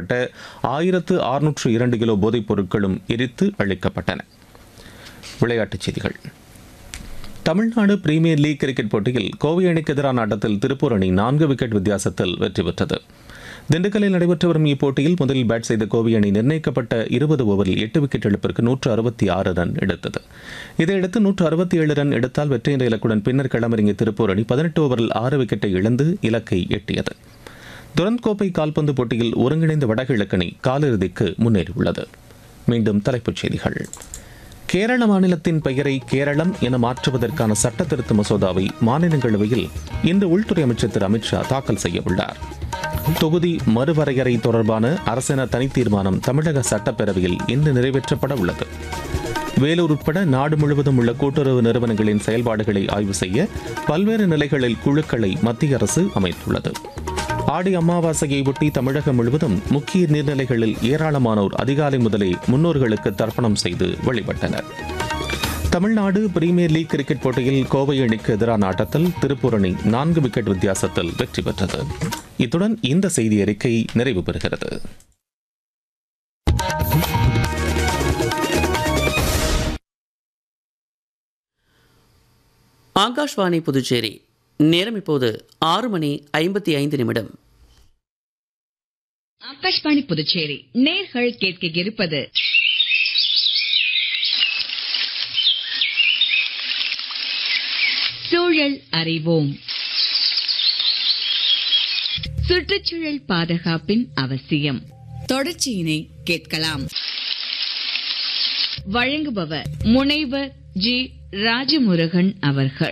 செய்யப்பட்ட 1602 கிலோ போதைப் பொருட்களும் எரித்து அளிக்கப்பட்டன. விளையாட்டுச் செய்திகள். தமிழ்நாடு பிரீமியர் லீக் கிரிக்கெட் போட்டியில் கோவை அணிக்கு எதிரான ஆட்டத்தில் திருப்பூர் அணி 4 விக்கெட் வித்தியாசத்தில் வெற்றி பெற்றது. திண்டுக்கல்லில் நடைபெற்று வரும் இப்போட்டியில் முதலில் பேட் செய்த கோவை அணி நிர்ணயிக்கப்பட்ட 20 ஓவரில் 8 விக்கெட் இழப்பிற்கு 166 ரன் எடுத்தது. இதையடுத்து 167 ரன் எடுத்தால் வெற்றி என்ற இலக்குடன் பின்னர் களமிறங்கிய திருப்பூர் அணி 18 ஓவரில் 6 விக்கெட்டை இழந்து இலக்கை எட்டியது. துரந்த் கோப்பை கால்பந்து போட்டியில் ஒருங்கிணைந்த வடகிழக்கு அணி காலிறுதிக்கு முன்னேறியுள்ளது. மீண்டும் தலைப்புச் செய்திகள். கேரள மாநிலத்தின் பெயரை கேரளம் என மாற்றுவதற்கான சட்ட திருத்த மசோதாவை மாநிலங்களவையில் இன்று உள்துறை அமைச்சர் திரு அமித்ஷா தாக்கல் செய்யவுள்ளார். தொகுதி மறுவரையறை தொடர்பான அரசின தனித்தீர்மானம் தமிழக சட்டப்பேரவையில் இன்று நிறைவேற்றப்பட உள்ளது. வேலூர் உட்பட நாடு முழுவதும் உள்ள கூட்டுறவு நிறுவனங்களின் செயல்பாடுகளை ஆய்வு செய்ய பல்வேறு நிலைகளில் குழுக்களை மத்திய அரசு அமைத்துள்ளது. ஆடி அமாவாசையை ஒட்டி தமிழகம் முழுவதும் முக்கிய நீர்நிலைகளில் ஏராளமானோர் அதிகாலை முதலே முன்னோர்களுக்கு தர்ப்பணம் செய்து வழிபட்டனர். தமிழ்நாடு பிரீமியர் லீக் கிரிக்கெட் போட்டியில் கோவை அணிக்கு எதிரான ஆட்டத்தில் திருப்பூர் அணி 4 விக்கெட் வித்தியாசத்தில் வெற்றி பெற்றது. இத்துடன் இந்த செய்தி அறிக்கை நிறைவு பெறுகிறது. ஆகாஷ்வாணி புதுச்சேரி. நேரம் இப்போது 6:55. ஆகாஷ்வாணி புதுச்சேரி நேர்கள் கேட்க இருப்பது சூழல் அறிவோம். சுற்றுச்சூழல் பாதுகாப்பின் அவசியம் தொடர்ச்சியினை கேட்கலாம். வழங்குபவர் முனைவர் ஜி. ராஜமுருகன் அவர்கள்.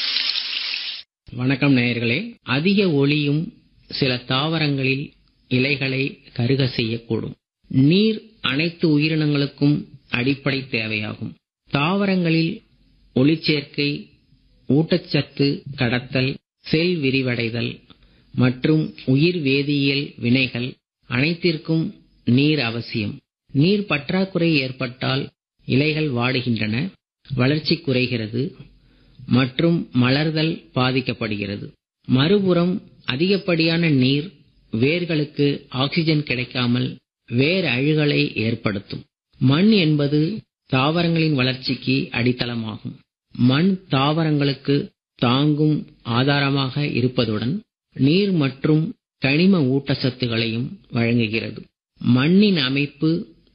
வணக்கம் நேயர்களே. அதிக ஒளியும் சில தாவரங்களில் இலைகளை கருக செய்யக்கூடும். நீர் அனைத்து உயிரினங்களுக்கும் அடிப்படை தேவையாகும். தாவரங்களில் ஒளிச்சேர்க்கை, ஊட்டச்சத்து கடத்தல், செல் விரிவடைதல் மற்றும் உயிர் வேதியியல் வினைகள் அனைத்திற்கும் நீர் அவசியம். நீர் பற்றாக்குறை ஏற்பட்டால் இலைகள் வாடுகின்றன, வளர்ச்சி குறைகிறது மற்றும் மலர்தல் பாதிக்கப்படுகிறது. மறுபுறம் அதிகப்படியான நீர் வேர்களுக்கு ஆக்சிஜன் கிடைக்காமல் வேர் அழுகலை ஏற்படுத்தும். மண் என்பது தாவரங்களின் வளர்ச்சிக்கு அடித்தளமாகும். மண் தாவரங்களுக்கு தாங்கும் ஆதாரமாக இருப்பதுடன் நீர் மற்றும் கனிம ஊட்டச்சத்துகளையும் வழங்குகிறது. மண்ணின் அமைப்பு,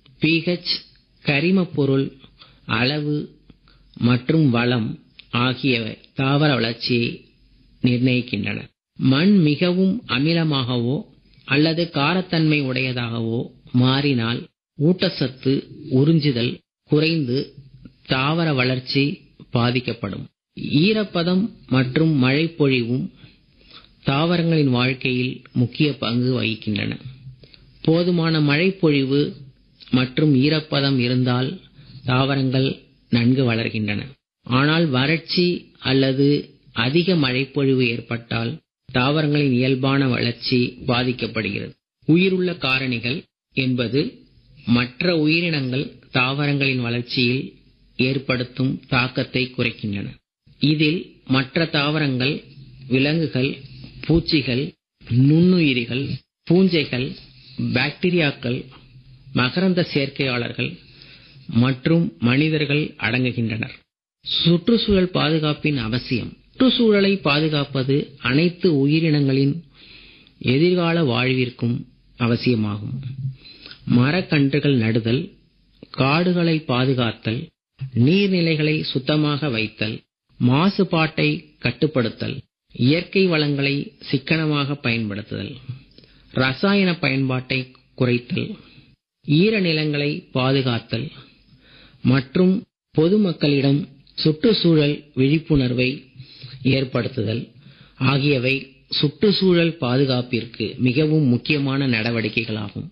pH, கரிம பொருள் அளவு மற்றும் வளம் ஆகியவை தாவர வளர்ச்சியை நிர்ணயிக்கின்றன. மண் மிகவும் அமிலமாகவோ அல்லது காரத்தன்மை உடையதாகவோ மாறினால் ஊட்டச்சத்து உறிஞ்சுதல் குறைந்து தாவர வளர்ச்சி பாதிக்கப்படும். ஈரப்பதம் மற்றும் மழைப்பொழிவும் தாவரங்களின் வாழ்க்கையில் முக்கிய பங்கு வகிக்கின்றன. போதுமான மழைப்பொழிவு மற்றும் ஈரப்பதம் இருந்தால் தாவரங்கள் நன்கு வளர்கின்றன. ஆனால் வறட்சி அல்லது அதிக மழைப்பொழிவு ஏற்பட்டால் தாவரங்களின் இயல்பான வளர்ச்சி பாதிக்கப்படுகிறது. உயிருள்ள காரணிகள் என்பது மற்ற உயிரினங்கள் தாவரங்களின் வளர்ச்சியில் ஏற்படுத்தும் தாக்கத்தை குறைக்கின்றன. இதில் மற்ற தாவரங்கள், விலங்குகள், பூச்சிகள், நுண்ணுயிரிகள், பூஞ்சைகள், பாக்டீரியாக்கள், மகரந்த சேர்க்கையாளர்கள் மற்றும் மனிதர்கள் அடங்குகின்றனர். சுற்றுச்சூழல் பாதுகாப்பின் அவசியம். சுற்றுச்சூழலை பாதுகாப்பது அனைத்து உயிரினங்களின் எதிர்கால வாழ்விற்கும் அவசியமாகும். மரக்கன்றுகள் நடுதல், காடுகளை பாதுகாத்தல், நீர்நிலைகளை சுத்தமாக வைத்தல், மாசுபாட்டை கட்டுப்படுத்தல், இயற்கை வளங்களை சிக்கனமாக பயன்படுத்துதல், ரசாயன பயன்பாட்டை குறைத்தல், ஈரநிலங்களை பாதுகாத்தல் மற்றும் பொதுமக்களிடம் சுற்றுச்சூழல் விழிப்புணர்வை ஏற்படுத்துதல் ஆகியவை சுற்றுச்சூழல் பாதுகாப்பிற்கு மிகவும் முக்கியமான நடவடிக்கைகளாகும்.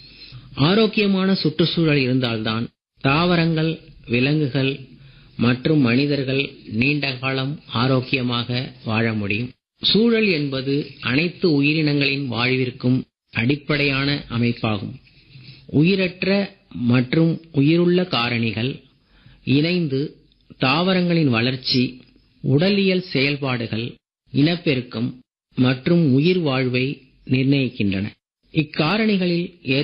ஆரோக்கியமான சுற்றுச்சூழல் இருந்தால்தான் தாவரங்கள், விலங்குகள் மற்றும் மனிதர்கள் நீண்ட காலம் ஆரோக்கியமாக வாழ முடியும். சூழல் என்பது அனைத்து உயிரினங்களின் வாழ்விற்கும் அடிப்படையான அமைப்பாகும். உயிரற்ற மற்றும் உயிருள்ள காரணிகள் இணைந்து தாவரங்களின் வளர்ச்சி, உடலியல் செயல்பாடுகள், இனப்பெருக்கம் மற்றும் உயிர் வாழ்வை நிர்ணயிக்கின்றன. இக்காரணிகளில்